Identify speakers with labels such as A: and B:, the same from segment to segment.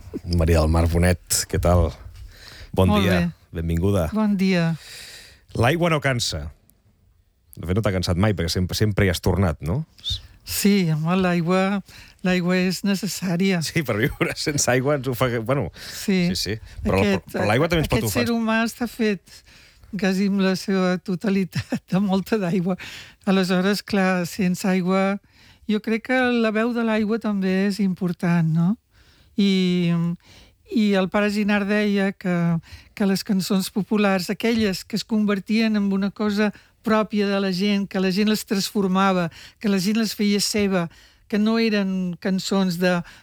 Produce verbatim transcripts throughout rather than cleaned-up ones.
A: Maria del Mar Bonet, què tal? Bon
B: Molt
A: dia,
B: bé.
A: benvinguda.
B: Bon dia.
A: L'aigua no cansa. De fet, no t'ha cansat mai, perquè sempre, sempre hi has tornat, no?
B: Sí, home, l'aigua l'aigua és necessària.
A: Sí, per viure sense aigua ens ho fa... Bueno,
B: Sí,
A: sí, sí. Però,
B: aquest,
A: però l'aigua també ens pot
B: aquest
A: ofendre.
B: ser humà està fet quasi amb la seva totalitat de molta d'aigua. Aleshores, clar, sense aigua... Jo crec que la veu de l'aigua també és important, no? I, i el pare Ginar deia que, que les cançons populars, aquelles que es convertien en una cosa pròpia de la gent, que la gent les transformava, que la gent les feia seva, que no eren cançons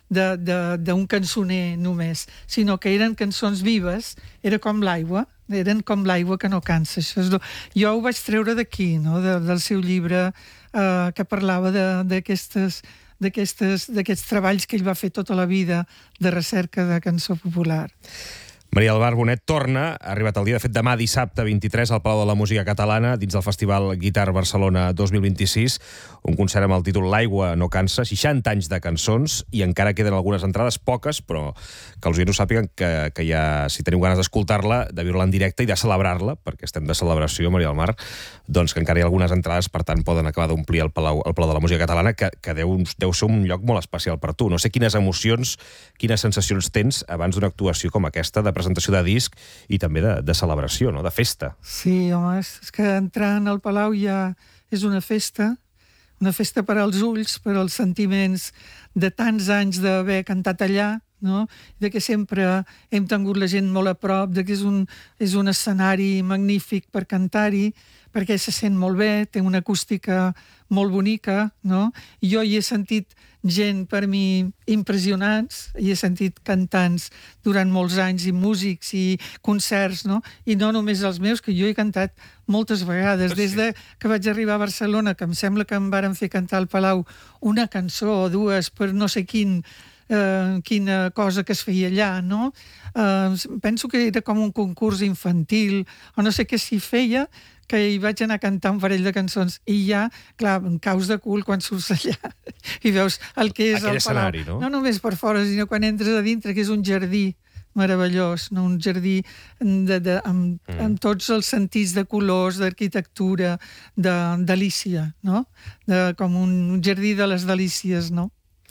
B: d'un cançoner només, sinó que eren cançons vives, era com l'aigua, eren com l'aigua que no cansa. Això és lo... Jo ho vaig treure d'aquí, no? de, del seu llibre, eh, que parlava d'aquestes d'aquests treballs que ell va fer tota la vida de recerca de cançó popular.
A: Maria del Mar Bonet torna, ha arribat el dia, de fet, demà dissabte vint-i-tres al Palau de la Música Catalana, dins del Festival Guitar Barcelona dos mil vint-i-sis, un concert amb el títol L'aigua no cansa, seixanta anys de cançons, i encara queden algunes entrades, poques, però que els oients ho sàpiguen, que, que ja, si teniu ganes d'escoltar-la, de viure-la en directe i de celebrar-la, perquè estem de celebració, Maria del Mar, doncs que encara hi ha algunes entrades, per tant, poden acabar d'omplir el Palau, el Palau de la Música Catalana, que, que deu, deu ser un lloc molt especial per tu. No sé quines emocions, quines sensacions tens abans d'una actuació com aquesta, de presentació de disc i també de, de celebració, no? De festa.
B: Sí, home, és, és que entrar al Palau ja és una festa, una festa per als ulls, per als sentiments de tants anys d'haver cantat allà, no? De que sempre hem tingut la gent molt a prop, de que és un, és un escenari magnífic per cantar-hi, perquè se sent molt bé, té una acústica molt bonica, no? I jo hi he sentit gent per mi impressionants, hi he sentit cantants durant molts anys, i músics, i concerts, no? I no només els meus, que jo he cantat moltes vegades, des de que vaig arribar a Barcelona, que em sembla que em varen fer cantar al Palau una cançó o dues per no sé quin, eh, quina cosa que es feia allà, no? Eh, penso que era com un concurs infantil, o no sé què s'hi feia, que hi vaig anar a cantar un parell de cançons i ja, clar, em caus de cul quan surts allà i veus el que és
A: aquell
B: el Palau.
A: escenari, no?
B: No només per fora, sinó quan entres a dintre, que és un jardí meravellós, no? Un jardí de, de, amb, mm. amb tots els sentits de colors, d'arquitectura, de delícia, no? De, com un jardí de les delícies, no?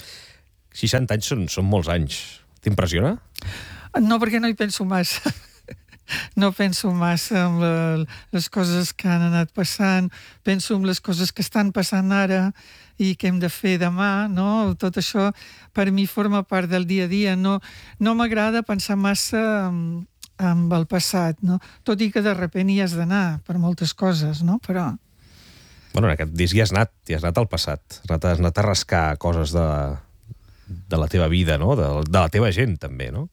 A: seixanta anys són, són molts anys. T'impressiona?
B: No, perquè no hi penso massa. No penso massa en la, les coses que han anat passant, penso en les coses que estan passant ara i que hem de fer demà, no? Tot això per mi forma part del dia a dia. No, no m'agrada pensar massa en, en el passat, no? Tot i que de sobte hi has d'anar per moltes coses, no? Però...
A: Bueno, en aquest disc hi has anat, hi has anat al passat. Has anat, has anat a rascar coses de, de la teva vida, no? De, de la teva gent, també, no?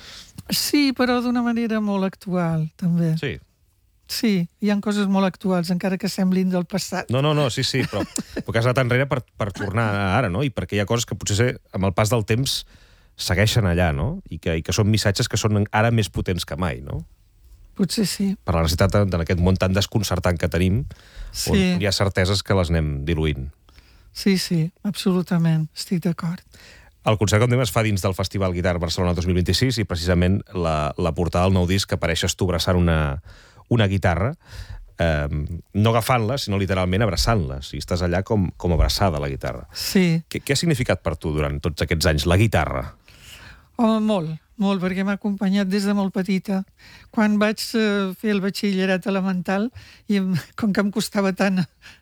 B: Sí, però d'una manera molt actual, també.
A: Sí.
B: Sí, hi ha coses molt actuals, encara que semblin del passat.
A: No, no, no, sí, sí, però, però que has anat enrere per, per tornar ara, no? I perquè hi ha coses que potser amb el pas del temps segueixen allà, no? I que, i que són missatges que són ara més potents que mai, no?
B: Potser sí.
A: Per la necessitat d'aquest món tan desconcertant que tenim,
B: Sí.
A: on hi ha certeses que les anem diluint.
B: Sí, sí, absolutament, estic d'acord.
A: El concert, com dèiem, es fa dins del Festival Guitar Barcelona dos mil vint-i-sis i precisament la, la portada del nou disc apareixes tu abraçant una, una guitarra, eh, no agafant-la, sinó literalment abraçant-les, i estàs allà com, com abraçada a la guitarra.
B: Sí.
A: Què, què ha significat per tu durant tots aquests anys la guitarra?
B: Home, molt, molt, perquè m'ha acompanyat des de molt petita. Quan vaig eh, fer el batxillerat elemental, i em, com que em costava tant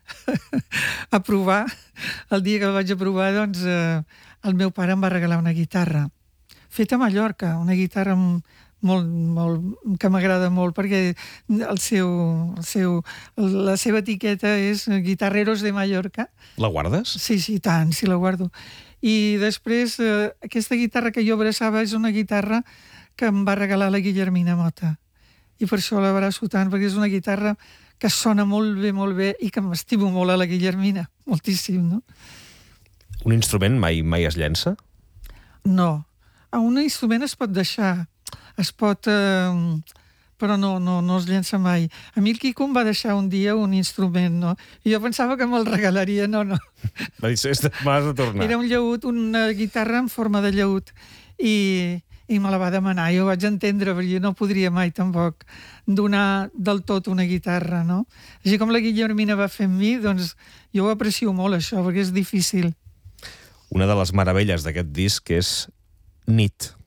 B: aprovar, el dia que el vaig aprovar, doncs, eh, el meu pare em va regalar una guitarra, feta a Mallorca, una guitarra molt, molt, que m'agrada molt, perquè el seu, el seu, la seva etiqueta és Guitarreros de Mallorca.
A: La guardes?
B: Sí, sí, tant, sí, la guardo. I després, eh, aquesta guitarra que jo abraçava és una guitarra que em va regalar la Guillermina Mota. I per això l'abraço tant, perquè és una guitarra que sona molt bé, molt bé, i que m'estimo molt a la Guillermina, moltíssim, no?
A: Un instrument mai, mai es llença?
B: No. A un instrument es pot deixar, es pot... Eh, però no, no, no es llença mai. A mi el Quico em va deixar un dia un instrument, no? I jo pensava que me'l regalaria, no, no.
A: Va dir, m'has de tornar.
B: Era un llaüt, una guitarra en forma de llaüt. I, i me la va demanar. Jo ho vaig entendre, perquè jo no podria mai tampoc donar del tot una guitarra, no? Així com la Guillermina va fer amb mi, doncs jo ho aprecio molt, això, perquè és difícil.
A: Una de les meravelles d'aquest disc és Nit.